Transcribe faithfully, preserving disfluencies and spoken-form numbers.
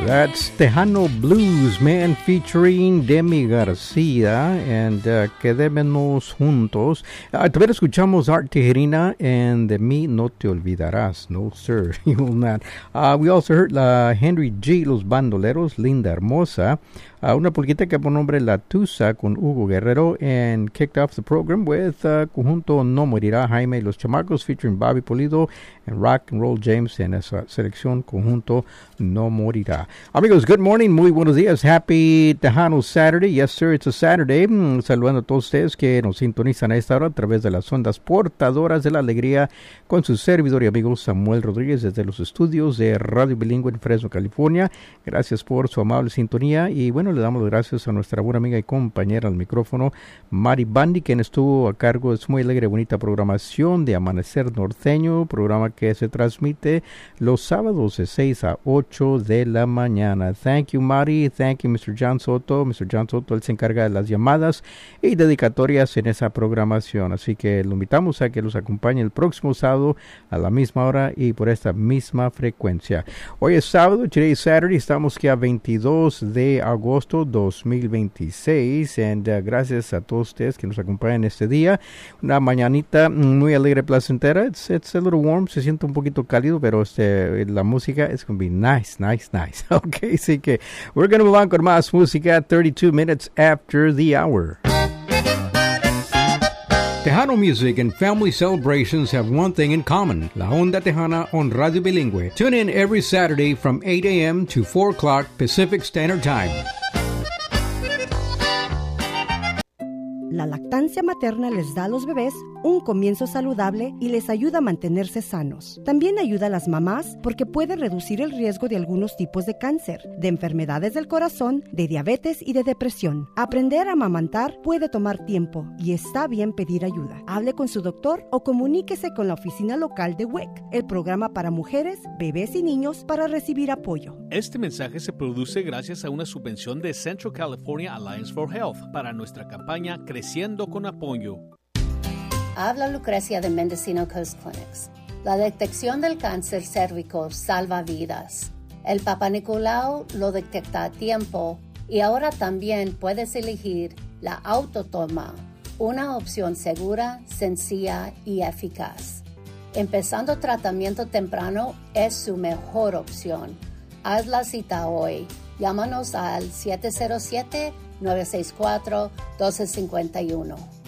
That's Tejano Blues, man, featuring Demi Garcia, and uh, Quedémonos Juntos. Uh, también escuchamos Art Tijerina and De Mí No Te Olvidarás. No, sir, you will not. Uh, we also heard uh, Henry G. Los Bandoleros, Linda Hermosa. Uh, una polquita que por nombre La Tusa con Hugo Guerrero, and kicked off the program with uh, Conjunto No Morirá, Jaime y los Chamacos, featuring Bobby Pulido and Rock and Roll James en esa selección Conjunto No Morirá. Amigos, good morning, muy buenos días, happy Tejano Saturday. Yes, sir, it's a Saturday. Mm, saludando a todos ustedes que nos sintonizan a esta hora a través de las ondas portadoras de la alegría con su servidor y amigo Samuel Rodríguez desde los estudios de Radio Bilingüe en Fresno, California. Gracias por su amable sintonía y bueno, le damos las gracias a nuestra buena amiga y compañera al micrófono, Mari Bandi, quien estuvo a cargo de su muy alegre y bonita programación de Amanecer Norteño, programa que se transmite los sábados de seis a ocho de la mañana. Thank you, Mari. Thank you, mister John Soto. mister John Soto, él se encarga de las llamadas y dedicatorias en esa programación. Así que lo invitamos a que los acompañe el próximo sábado a la misma hora y por esta misma frecuencia. Hoy es sábado, today is Saturday, estamos aquí a veintidós de agosto dos mil veintiséis, and uh, gracias a todos ustedes que nos acompañan este día. Una mañanita muy alegre, placentera. It's, it's a little warm, se siente un poquito cálido, pero este, la música es going to be nice, nice, nice. Ok, así que we're going to move on con más música, thirty-two minutes after the hour. Tejano music and family celebrations have one thing in common. La Onda Tejana on Radio Bilingüe. Tune in every Saturday from eight a.m. to four o'clock Pacific Standard Time. La lactancia materna les da a los bebés un comienzo saludable y les ayuda a mantenerse sanos. También ayuda a las mamás porque puede reducir el riesgo de algunos tipos de cáncer, de enfermedades del corazón, de diabetes y de depresión. Aprender a amamantar puede tomar tiempo y está bien pedir ayuda. Hable con su doctor o comuníquese con la oficina local de W E C, el programa para mujeres, bebés y niños, para recibir apoyo. Este mensaje se produce gracias a una subvención de Central California Alliance for Health para nuestra campaña Creciendo con Apoyo. Habla Lucrecia de Mendocino Coast Clinics. La detección del cáncer cérvico salva vidas. El Papa Nicolau lo detecta a tiempo y ahora también puedes elegir la autotoma, una opción segura, sencilla y eficaz. Empezando tratamiento temprano es su mejor opción. Haz la cita hoy. Llámanos al siete cero siete, nueve seis cuatro, uno dos cinco uno.